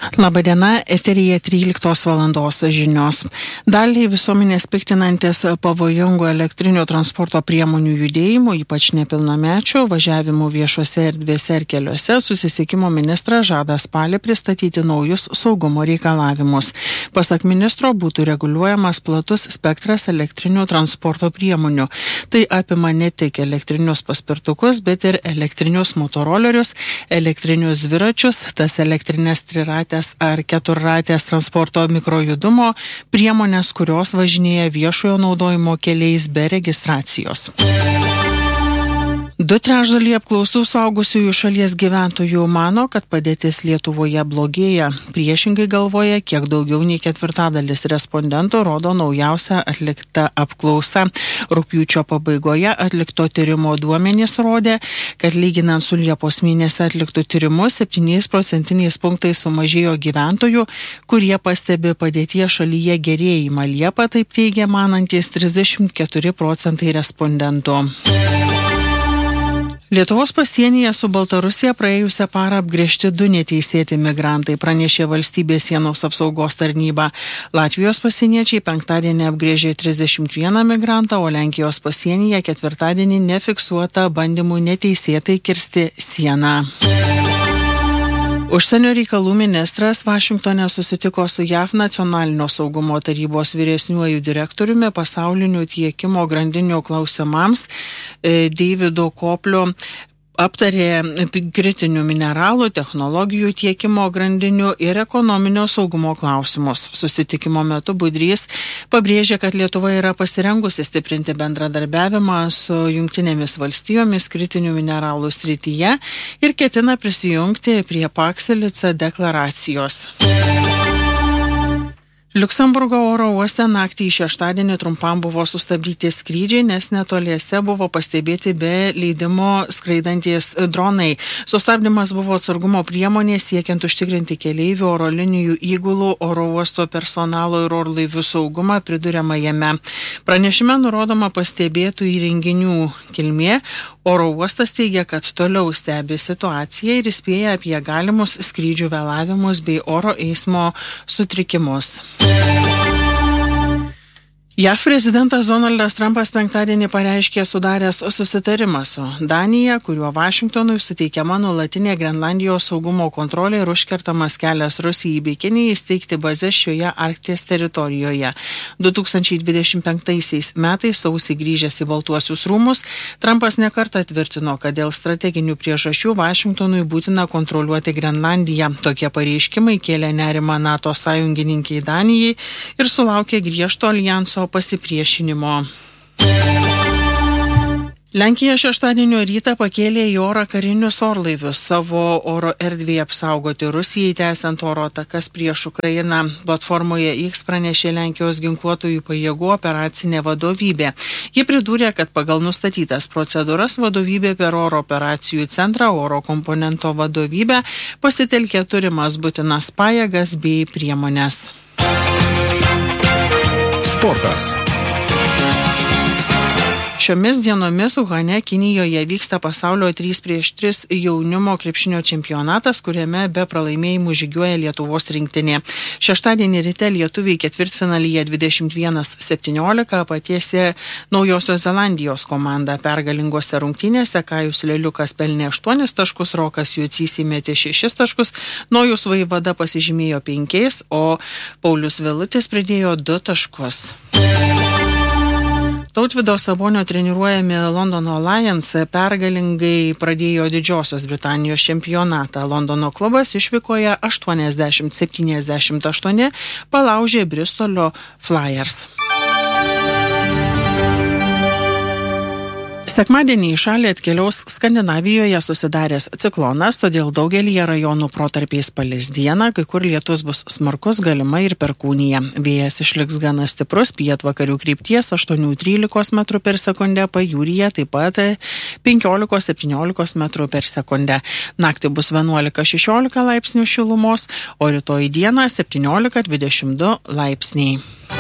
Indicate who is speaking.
Speaker 1: Labadiena, eteryje 13 valandos žinios. Daliai visuomenės piktinantis pavojingų elektrinių transporto priemonių judėjimų, ypač nepilnamečių, važiavimų viešose erdvėse ir keliuose, susisiekimo ministras žada spalį pristatyti naujus saugumo reikalavimus. Pasak ministro, būtų reguliuojamas platus spektras elektrinių transporto priemonių. Tai apima ne tik elektrinius paspirtukus, bet ir elektrinius motorolerius, elektrinius dviračius, tas elektrinės triratės ar keturratės transporto mikrojudumo priemonės, kurios važinėja viešojo naudojimo keliais be registracijos. 2/3 apklaustų suaugusiųjų šalies gyventojų mano, kad padėtis Lietuvoje blogėja. Priešingai galvoja, kiek daugiau nei 1/4 respondentų, rodo naujausia atlikta apklausa. Rugpjūčio pabaigoje atlikto tyrimo duomenys rodė, kad lyginant su Liepos mėnesį atliktų tyrimu 7 procentiniais punktais sumažėjo gyventojų, kurie pastebi padėties šalyje gerėjimą. Liepą taip teigia manantis 34 procentai respondentų. Lietuvos pasienyje su Baltarusija praėjusią parą apgręžti 2 neteisėti migrantai, pranešė valstybės sienos apsaugos tarnyba. Latvijos pasieniečiai penktadienį apgręžė 31 migrantą, o Lenkijos pasienyje ketvirtadienį nefiksuota bandymų neteisėtai kirsti sieną. Užsienio reikalų ministras Vašingtone susitiko su JAV nacionalinio saugumo tarybos vyresniuoju direktoriumi pasaulinių tiekimo grandinių klausimams Davidu Kopliu. Aptarė kritinių mineralų, technologijų tiekimo grandinių ir ekonominio saugumo klausimus. Susitikimo metu Budrys pabrėžė, kad Lietuva yra pasirengusi stiprinti bendradarbiavimą su Jungtinėmis valstijomis kritinių mineralų srityje ir ketina prisijungti prie Paksilica deklaracijos. Liuksemburgo oro uoste naktį į šeštadienį trumpam buvo sustabdyti skrydžiai, nes netoliese buvo pastebėti be leidimo skraidantis dronai. Sustabdymas buvo atsargumo priemonė siekiant užtikrinti keleivių, oro linijų įgulų, oro uosto personalo ir orlaivių saugumą, priduriama jame. Pranešime nurodoma pastebėtų įrenginių kilmė. Oro uostas teigia, kad toliau stebi situaciją ir įspėja apie galimus skrydžių vėlavimus bei oro eismo sutrikimus. JAV prezidentas Donaldas Trumpas penktadienį pareiškė sudaręs susitarimą su Danija, kuriuo Vašingtonui suteikiama nuolatinė Grenlandijos saugumo kontrolė ir užkertamas kelias Rusijai bei Kinijai įsteigti bazes šioje Arkties teritorijoje. 2025 metais sausį grįžęs į Baltuosius rūmus, Trumpas nekartą tvirtino, kad dėl strateginių priežasčių Vašingtonui būtina kontroliuoti Grenlandiją. Tokie pareiškimai kėlė nerimą NATO sąjungininkiai Danijai ir sulaukė griežto alijanso pasipriešinimo. Lenkija šeštadienio rytą pakėlė į orą karinius orlaivius savo oro erdvėje apsaugoti Rusijai, tęsiant oro atakas prieš Ukrainą. Platformoje X pranešė Lenkijos ginkluotųjų pajėgų operacinė vadovybė. Ji pridūrė, kad pagal nustatytas procedūras vadovybė per oro operacijų centrą oro komponento vadovybę pasitelkė turimas būtinas pajėgas bei priemonės.
Speaker 2: Sportas.
Speaker 1: Šiomis dienomis Uhane, Kinijoje vyksta pasaulio 3x3 jaunimo krepšinio čempionatas, kuriame be pralaimėjimų žygiuoja Lietuvos rinktinė. Šeštadienį ryte lietuviai ketvirtfinalyje 21-17 patiesė Naujosios Zelandijos komandą. Pergalingose rungtynėse Kajus Leliukas pelnė 8 taškus, Rokas Juocys įmetė 6 taškus, Nojus Vaivada pasižymėjo 5, o Paulius Vilutis pridėjo 2 taškus. Tautvydo Sabonio treniruojami Londono Lions pergalingai pradėjo Didžiosios Britanijos čempionatą. Londono klubas išvykoje 80-78 palaužė Bristolio Flyers. Sekmadienį į šalį atkeliaus Skandinavijoje susidaręs ciklonas, todėl daugelį rajonų protarpiais palis dieną, kai kur lietus bus smarkus, galima ir perkūnija. Vėjas išliks gana stiprus, pietvakarių krypties 8-13 metrų per sekundę, pajūryje taip pat 15-17 metrų per sekundę. Naktį bus 11-16 laipsnių šilumos, o rytoj dieną 17-22 laipsniai.